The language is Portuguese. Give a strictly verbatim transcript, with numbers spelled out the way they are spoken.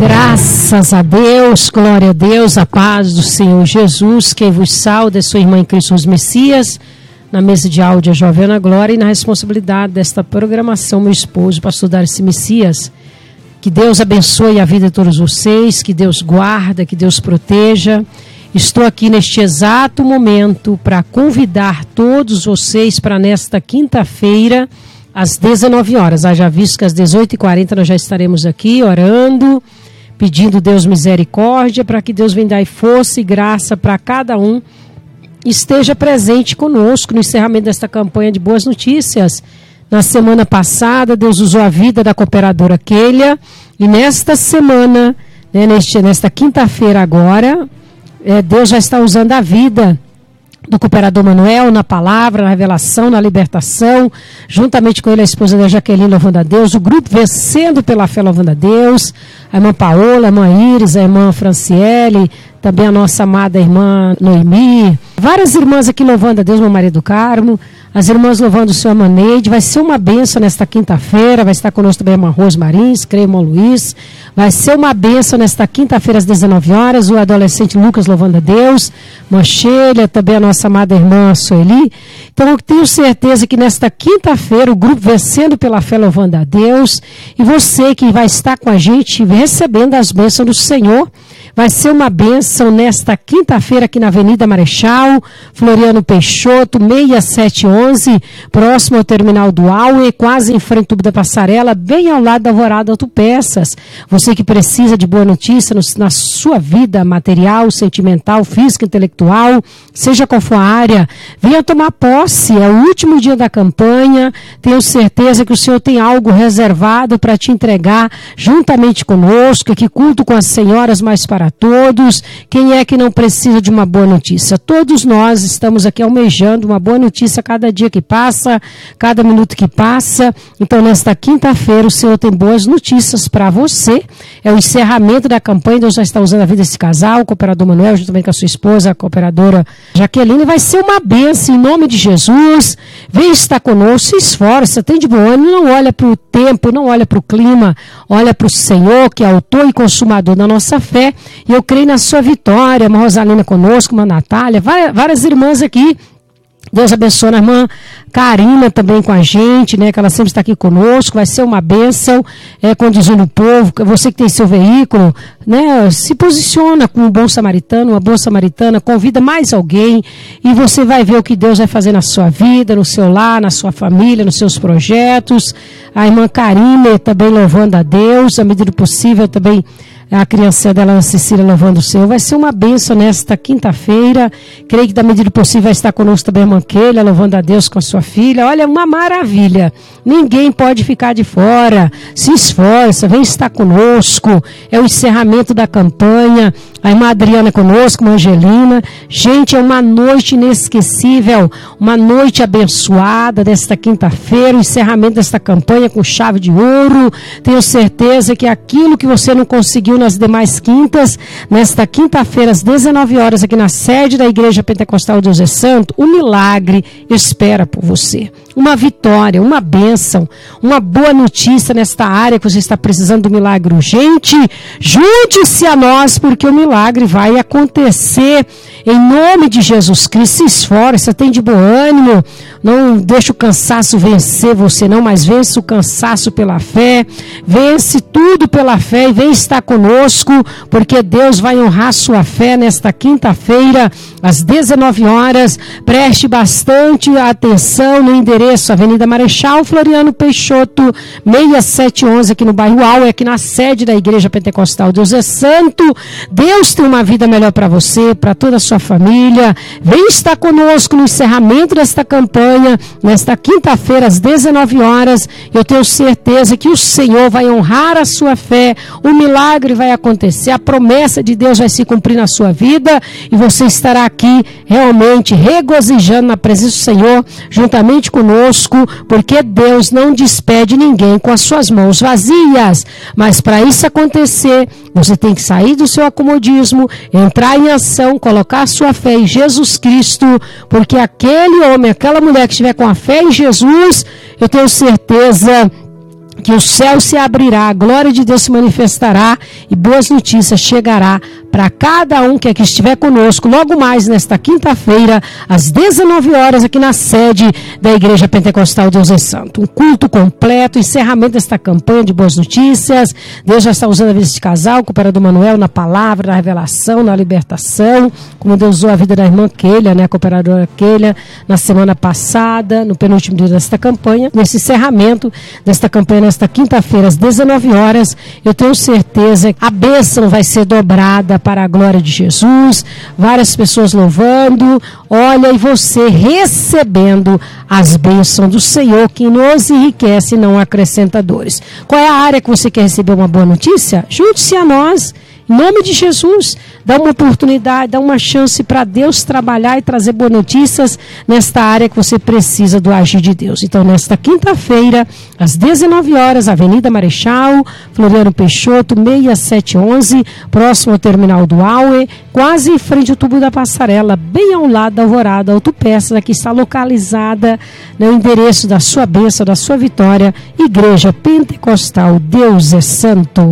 Graças a Deus, glória a Deus, a paz do Senhor Jesus, quem vos sauda é sua irmã em Cristo os Messias, na mesa de áudio a Jovena Glória e na responsabilidade desta programação, meu esposo, pastor Darcy Messias. Que Deus abençoe a vida de todos vocês, que Deus guarda, que Deus proteja. Estou aqui neste exato momento para convidar todos vocês para nesta quinta-feira, às dezenove horas. Haja visto que às dezoito e quarenta nós já estaremos aqui orando, pedindo Deus misericórdia, para que Deus venha dar força e graça para cada um. Esteja presente conosco no encerramento desta campanha de boas notícias. Na semana passada, Deus usou a vida da cooperadora Keila. E nesta semana, né, neste, nesta quinta-feira agora, é, Deus já está usando a vida do cooperador Manuel na palavra, na revelação, na libertação, juntamente com ele a esposa da Jaqueline louvando a Deus, o grupo Vencendo pela Fé louvando a Deus, a irmã Paola, a irmã Iris, a irmã Franciele, também a nossa amada irmã Noemi, várias irmãs aqui louvando a Deus, meu marido Carmo, as irmãs louvando o Senhor Maneide. Vai ser uma bênção nesta quinta-feira, vai estar conosco também a irmã Rose Marins, creio, irmão Luiz, vai ser uma bênção nesta quinta-feira às dezenove horas, o adolescente Lucas louvando a Deus, irmã Sheila, também a nossa amada irmã Sueli. Então eu tenho certeza que nesta quinta-feira o grupo Vencendo pela Fé louvando a Deus, e você que vai estar com a gente recebendo as bênçãos do Senhor, vai ser uma bênção nesta quinta-feira aqui na Avenida Marechal, Floriano Peixoto, seis sete onze, próximo ao terminal do Auê, quase em frente ao tubo da passarela, bem ao lado da Alvorada Autopeças. Você que precisa de boa notícia no, na sua vida material, sentimental, física, intelectual, seja qual for a área, venha tomar posse. É o último dia da campanha. Tenho certeza que o Senhor tem algo reservado para te entregar juntamente conosco, que culto com as senhoras mais para todos. Quem é que não precisa de uma boa notícia? Todos nós estamos aqui almejando uma boa notícia cada dia que passa, cada minuto que passa. Então, nesta quinta-feira, o Senhor tem boas notícias para você. É o encerramento da campanha. Deus já está usando a vida desse casal, o cooperador Manuel, juntamente com a sua esposa, a cooperadora Jaqueline. Vai ser uma bênção em nome de Jesus. Vem estar conosco, se esforça, tem de bom ânimo, não olha para o tempo, não olha para o clima, olha para o Senhor, que é autor e consumador da nossa fé. E eu creio na sua vitória, uma Rosalina conosco, uma Natália, várias, várias irmãs aqui. Deus abençoe a irmã Karina também com a gente, né, que ela sempre está aqui conosco. Vai ser uma bênção, é, conduzindo o povo. Você que tem seu veículo, né, se posiciona como um bom samaritano, uma boa samaritana, convida mais alguém e você vai ver o que Deus vai fazer na sua vida, no seu lar, na sua família, nos seus projetos. A irmã Karina também louvando a Deus, à medida do possível também. A criança dela, Ana Cecília, louvando o Senhor. Vai ser uma bênção nesta quinta-feira. Creio que da medida do possível vai estar conosco também a irmã Keila, louvando a Deus com a sua filha. Olha, uma maravilha. Ninguém pode ficar de fora. Se esforça, vem estar conosco. É o encerramento da campanha. A irmã Adriana conosco, a irmã Angelina. Gente, é uma noite inesquecível. Uma noite abençoada desta quinta-feira. O encerramento desta campanha com chave de ouro. Tenho certeza que aquilo que você não conseguiu nas demais quintas, nesta quinta-feira às dezenove horas aqui na sede da Igreja Pentecostal Deus é Santo, o milagre espera por você. Uma vitória, uma bênção, uma boa notícia nesta área que você está precisando do milagre urgente. Junte-se a nós porque o milagre vai acontecer em nome de Jesus Cristo. Se esforça, tem de bom ânimo, não deixa o cansaço vencer você não, mas vence o cansaço pela fé, vence tudo pela fé e vem estar conosco, porque Deus vai honrar sua fé nesta quinta-feira, às dezenove horas. Preste bastante atenção no endereço Avenida Marechal, Floriano Peixoto, seis sete onze, aqui no bairro Auê, aqui na sede da Igreja Pentecostal Deus é Santo. Deus tem uma vida melhor para você, para toda a sua família. Vem estar conosco no encerramento desta campanha, nesta quinta-feira, às dezenove horas. Eu tenho certeza que o Senhor vai honrar a sua fé, o milagre vai acontecer, a promessa de Deus vai se cumprir na sua vida e você estará aqui realmente regozijando na presença do Senhor, juntamente conosco, porque Deus não despede ninguém com as suas mãos vazias. Mas para isso acontecer, você tem que sair do seu acomodismo, entrar em ação, colocar a sua fé em Jesus Cristo, porque aquele homem, aquela mulher que estiver com a fé em Jesus, eu tenho certeza que o céu se abrirá, a glória de Deus se manifestará e boas notícias chegará para cada um que aqui estiver conosco, logo mais nesta quinta-feira, às dezenove horas, aqui na sede da Igreja Pentecostal Deus é Santo. Um culto completo, encerramento desta campanha de boas notícias. Deus já está usando a vida deste casal, o cooperador Manuel, na palavra, na revelação, na libertação, como Deus usou a vida da irmã Keila, né, a cooperadora Keila, na semana passada, no penúltimo dia desta campanha, nesse encerramento desta campanha, nesta quinta-feira, às dezenove horas, eu tenho certeza que a bênção vai ser dobrada para a glória de Jesus, várias pessoas louvando, olha, e você recebendo as bênçãos do Senhor, que nos enriquece e não acrescenta dores. Qual é a área que você quer receber uma boa notícia? Junte-se a nós. Em nome de Jesus, dá uma oportunidade, dá uma chance para Deus trabalhar e trazer boas notícias nesta área que você precisa do agir de Deus. Então, nesta quinta-feira, às dezenove horas, Avenida Marechal, Floriano Peixoto, seis sete um um, próximo ao terminal do Aue, quase em frente ao tubo da passarela, bem ao lado da Alvorada Autopeças, aqui está localizada no endereço da sua bênção, da sua vitória, Igreja Pentecostal Deus é Santo.